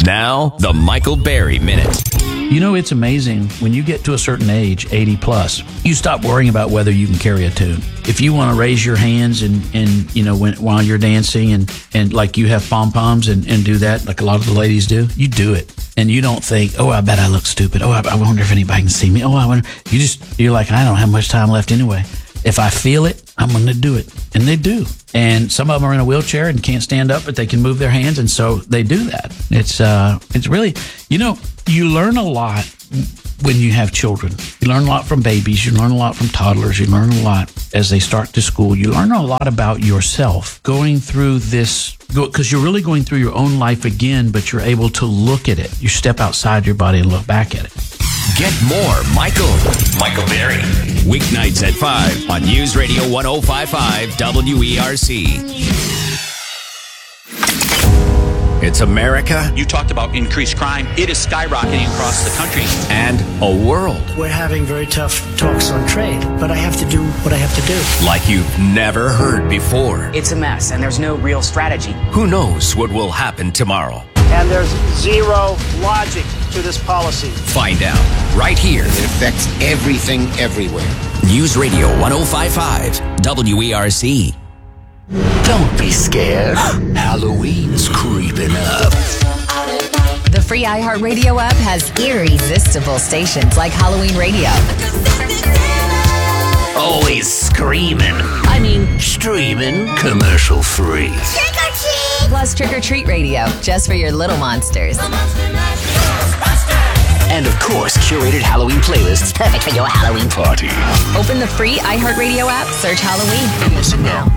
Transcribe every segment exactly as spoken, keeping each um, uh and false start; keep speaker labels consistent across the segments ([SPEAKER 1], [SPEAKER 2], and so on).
[SPEAKER 1] Now, the Michael Berry Minute.
[SPEAKER 2] You know, it's amazing when you get to a certain age, eighty plus, you stop worrying about whether you can carry a tune. If you want to raise your hands and, and you know, when, while you're dancing and, and like you have pom-poms and, and do that, like a lot of the ladies do, you do it. And you don't think, oh, I bet I look stupid. Oh, I, I wonder if anybody can see me. Oh, I wonder. You just, you're like, I don't have much time left anyway. If I feel it, I'm going to do it. And they do. And some of them are in a wheelchair and can't stand up, but they can move their hands. And so they do that. It's, uh, it's really, you know, you learn a lot when you have children. You learn a lot from babies. You learn a lot from toddlers. You learn a lot as they start to school. You learn a lot about yourself going through this, because you're really going through your own life again, but you're able to look at it. You step outside your body and look back at it.
[SPEAKER 1] Get more Michael. Michael Berry. Weeknights at five on News Radio ten fifty-five W E R C. It's America.
[SPEAKER 3] You talked about increased crime. It is skyrocketing across the country.
[SPEAKER 1] And a world.
[SPEAKER 4] We're having very tough talks on trade, but I have to do what I have to do.
[SPEAKER 1] Like you've never heard before.
[SPEAKER 5] It's a mess, and there's no real strategy.
[SPEAKER 1] Who knows what will happen tomorrow?
[SPEAKER 6] And there's zero logic to this policy.
[SPEAKER 1] Find out right here.
[SPEAKER 7] It affects everything, everywhere.
[SPEAKER 1] News Radio ten fifty-five W E R C.
[SPEAKER 8] Don't be scared. Halloween's creeping up.
[SPEAKER 9] The free iHeartRadio app has irresistible stations like Halloween Radio.
[SPEAKER 8] Always screaming. I mean, streaming commercial free.
[SPEAKER 9] Trick or treat! Plus Trick or Treat Radio, just for your little monsters.
[SPEAKER 8] And of course, curated Halloween playlists perfect for your Halloween party.
[SPEAKER 9] Open the free iHeartRadio app, search Halloween, and listen now.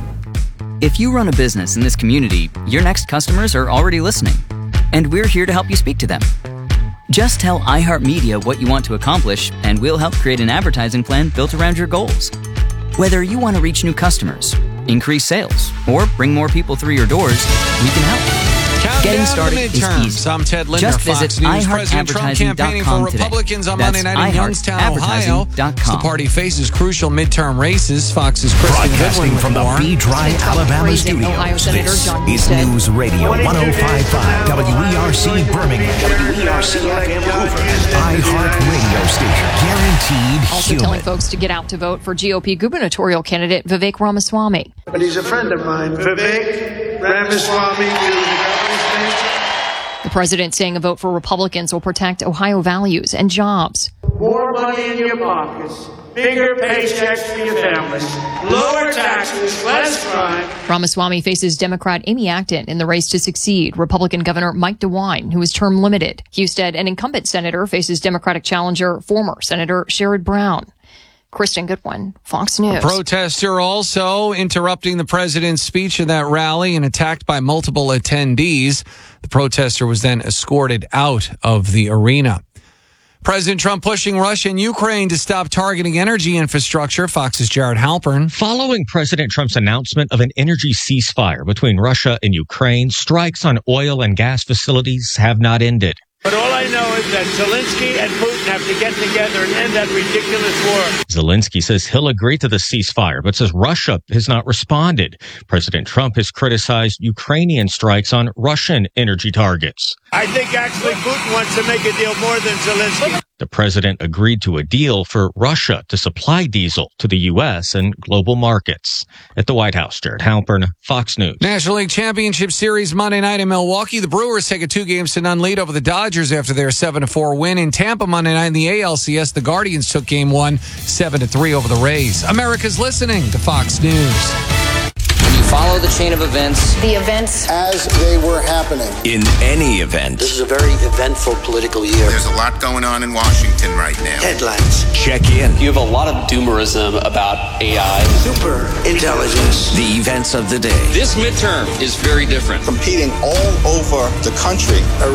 [SPEAKER 10] If you run a business in this community, your next customers are already listening, and we're here to help you speak to them. Just tell iHeartMedia what you want to accomplish, and we'll help create an advertising plan built around your goals. Whether you want to reach new customers, increase sales, or bring more people through your doors, we can help. Getting started is easy.
[SPEAKER 11] I'm Ted Linder,
[SPEAKER 10] Just visit
[SPEAKER 11] Fox News.
[SPEAKER 10] i heart
[SPEAKER 11] President Trump
[SPEAKER 10] advertising dot
[SPEAKER 11] campaigning
[SPEAKER 10] com
[SPEAKER 11] for Republicans
[SPEAKER 10] today.
[SPEAKER 11] on Monday
[SPEAKER 10] That's
[SPEAKER 11] night in Youngstown, Ohio.
[SPEAKER 10] dot
[SPEAKER 11] As the
[SPEAKER 10] com.
[SPEAKER 11] party faces crucial midterm races. Fox's Kristen
[SPEAKER 8] Broadcasting
[SPEAKER 11] Goodwin
[SPEAKER 8] from the
[SPEAKER 11] more.
[SPEAKER 8] B Drive, Alabama studios. This is News Radio ten fifty-five W E R C Birmingham, W E R C F M Hoover, iHeart Radio station, guaranteed
[SPEAKER 12] Also
[SPEAKER 8] human.
[SPEAKER 12] telling folks to get out to vote for G O P gubernatorial candidate Vivek Ramaswamy.
[SPEAKER 6] But he's a friend of mine. Vivek Ramaswamy, to the governor's state.
[SPEAKER 12] The president saying a vote for Republicans will protect Ohio values and jobs.
[SPEAKER 6] More money in your pockets, bigger paychecks for your families, lower taxes, less crime.
[SPEAKER 12] Ramaswamy faces Democrat Amy Acton in the race to succeed Republican Governor Mike DeWine, who is term limited. Husted, an incumbent senator, faces Democratic challenger former Senator Sherrod Brown. Kristen Goodwin, Fox News.
[SPEAKER 11] A protester also interrupting the president's speech at that rally and attacked by multiple attendees. The protester was then escorted out of the arena. President Trump pushing Russia and Ukraine to stop targeting energy infrastructure. Fox's Jared Halpern.
[SPEAKER 13] Following President Trump's announcement of an energy ceasefire between Russia and Ukraine, strikes on oil and gas facilities have not ended.
[SPEAKER 6] But all I know is that Zelensky and Putin have to get together and end that ridiculous war.
[SPEAKER 13] Zelensky says he'll agree to the ceasefire, but says Russia has not responded. President Trump has criticized Ukrainian strikes on Russian energy targets.
[SPEAKER 6] I think actually Putin wants to make a deal more than Zelensky.
[SPEAKER 13] The president agreed to a deal for Russia to supply diesel to the U S and global markets. At the White House, Jared Halpern, Fox News.
[SPEAKER 11] National League Championship Series Monday night in Milwaukee. The Brewers take a two games to none lead over the Dodgers after their seven to four win. In Tampa Monday night in the A L C S, the Guardians took game one seven to three over the Rays. America's listening to Fox News.
[SPEAKER 5] Follow the chain of events.
[SPEAKER 9] The events
[SPEAKER 7] As they were happening.
[SPEAKER 1] In any event.
[SPEAKER 8] This is a very eventful political year.
[SPEAKER 7] There's a lot going on in Washington right now.
[SPEAKER 8] Headlines.
[SPEAKER 1] Check in.
[SPEAKER 14] You have a lot of doomerism about A I.
[SPEAKER 8] Super intelligence.
[SPEAKER 1] The events of the day.
[SPEAKER 14] This midterm is very different.
[SPEAKER 7] Competing all over the country.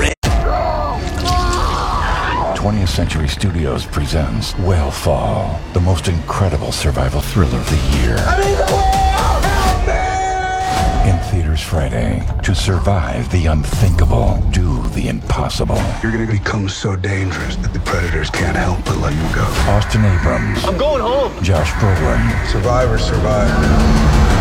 [SPEAKER 15] twentieth Century Studios presents Whale-Fall, the most incredible survival thriller of the year.
[SPEAKER 7] I mean, the world, help me!
[SPEAKER 15] In theaters Friday. To survive the unthinkable, do the impossible.
[SPEAKER 16] You're going to become so dangerous that the predators can't help but let you go.
[SPEAKER 15] Austin Abrams.
[SPEAKER 6] I'm going home.
[SPEAKER 15] Josh Brolin.
[SPEAKER 16] Survivor, survivor.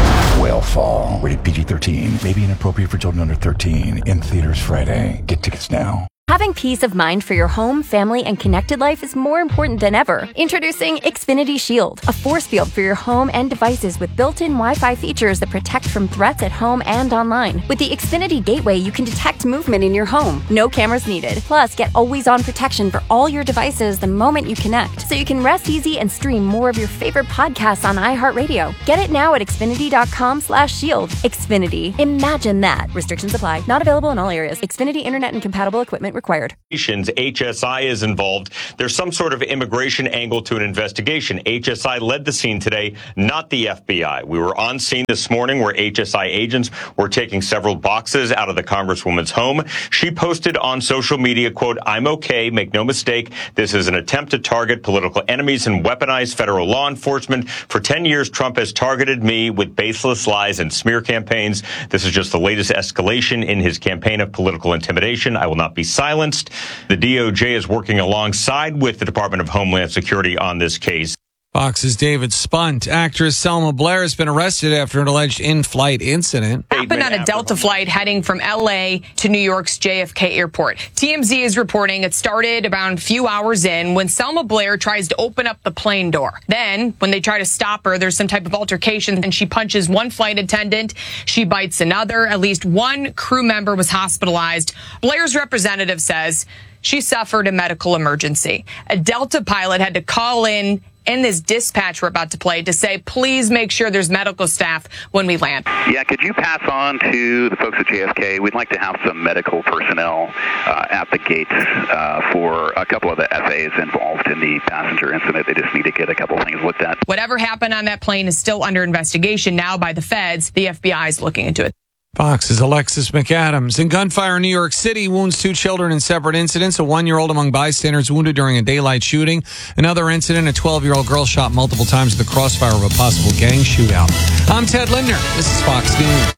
[SPEAKER 15] Whale Fall. Rated P G thirteen. May be inappropriate for children under thirteen. In theaters Friday. Get tickets now.
[SPEAKER 17] Having peace of mind for your home, family, and connected life is more important than ever. Introducing Xfinity Shield, a force field for your home and devices with built-in Wi-Fi features that protect from threats at home and online. With the Xfinity Gateway, you can detect movement in your home. No cameras needed. Plus, get always-on protection for all your devices the moment you connect, so you can rest easy and stream more of your favorite podcasts on iHeartRadio. Get it now at Xfinity.com slash shield. Xfinity. Imagine that. Restrictions apply. Not available in all areas. Xfinity Internet and compatible equipment required.
[SPEAKER 18] H S I is involved. There's some sort of immigration angle to an investigation. H S I led the scene today, not the F B I. We were on scene this morning where H S I agents were taking several boxes out of the Congresswoman's home. She posted on social media, quote, "I'm okay. Make no mistake. This is an attempt to target political enemies and weaponize federal law enforcement. For ten years, Trump has targeted me with baseless lies and smear campaigns. This is just the latest escalation in his campaign of political intimidation. I will not be silenced. The D O J is working alongside with the Department of Homeland Security on this case."
[SPEAKER 11] Fox's David Spunt. Actress Selma Blair has been arrested after an alleged in-flight incident.
[SPEAKER 19] Happened on a Delta flight heading from L A to New York's J F K airport. T M Z is reporting it started about a few hours in when Selma Blair tries to open up the plane door. Then, when they try to stop her, there's some type of altercation and she punches one flight attendant. She bites another. At least one crew member was hospitalized. Blair's representative says she suffered a medical emergency. A Delta pilot had to call in in this dispatch we're about to play to say, please make sure there's medical staff when we land.
[SPEAKER 20] Yeah, could you pass on to the folks at J F K? We'd like to have some medical personnel uh, at the gates uh, for a couple of the F As involved in the passenger incident. They just need to get a couple things looked at.
[SPEAKER 19] Whatever happened on that plane is still under investigation now by the feds. The F B I is looking into it.
[SPEAKER 11] Fox's Alexis McAdams. In gunfire in New York City, wounds two children in separate incidents. A one-year-old among bystanders wounded during a daylight shooting. Another incident, a twelve-year-old girl shot multiple times at the crossfire of a possible gang shootout. I'm Ted Lindner. This is Fox News.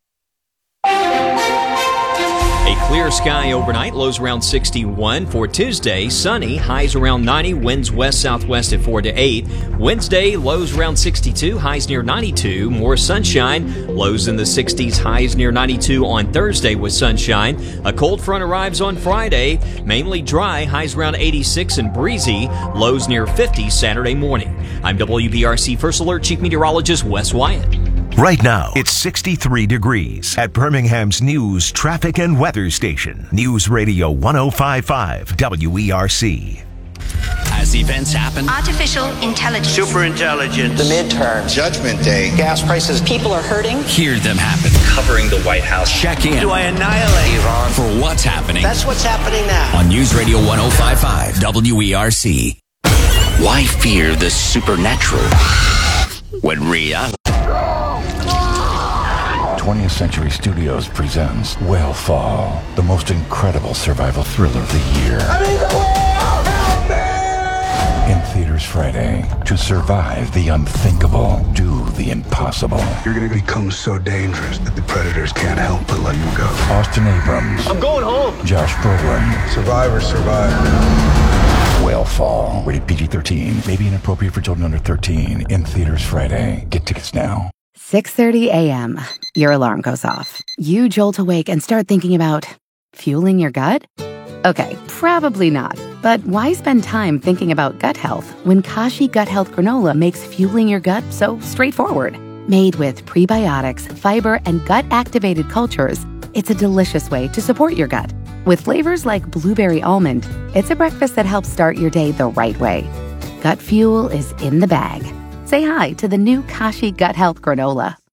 [SPEAKER 21] A clear sky overnight, lows around sixty-one. For Tuesday, sunny, highs around ninety, winds west-southwest at four to eight. Wednesday, lows around sixty-two, highs near ninety-two. More sunshine, lows in the sixties, highs near ninety-two on Thursday with sunshine. A cold front arrives on Friday, mainly dry, highs around eighty-six and breezy, lows near fifty Saturday morning. I'm W B R C First Alert Chief Meteorologist Wes Wyatt.
[SPEAKER 8] Right now, it's sixty-three degrees at Birmingham's news, traffic, and weather station. News Radio one oh five point five W E R C.
[SPEAKER 1] As events happen,
[SPEAKER 22] artificial intelligence,
[SPEAKER 6] super intelligence,
[SPEAKER 22] the midterm,
[SPEAKER 7] Judgment Day,
[SPEAKER 22] gas prices, people are hurting.
[SPEAKER 1] hear them happen.
[SPEAKER 14] Covering the White House.
[SPEAKER 1] Check in.
[SPEAKER 6] Do I annihilate
[SPEAKER 22] Iran?
[SPEAKER 1] For what's happening.
[SPEAKER 22] That's what's happening now.
[SPEAKER 1] On News Radio one oh five point five W E R C. Why fear the supernatural when reality?
[SPEAKER 15] twentieth Century Studios presents Whale Fall, the most incredible survival thriller of the year.
[SPEAKER 7] I need the world! Help me!
[SPEAKER 15] In theaters Friday. To survive the unthinkable, do the impossible.
[SPEAKER 16] You're going to become so dangerous that the predators can't help but let you go.
[SPEAKER 15] Austin Abrams.
[SPEAKER 6] I'm going home.
[SPEAKER 15] Josh Brolin.
[SPEAKER 16] Survivor, survivor.
[SPEAKER 15] Whale Fall. Rated P G thirteen. May be inappropriate for children under thirteen. In theaters Friday. Get tickets now.
[SPEAKER 23] six thirty a.m. Your alarm goes off. You jolt awake and start thinking about fueling your gut? Okay, probably not. But why spend time thinking about gut health when Kashi Gut Health Granola makes fueling your gut so straightforward? Made with prebiotics, fiber, and gut-activated cultures, it's a delicious way to support your gut. With flavors like blueberry almond, it's a breakfast that helps start your day the right way. Gut fuel is in the bag. Say hi to the new Kashi Gut Health Granola.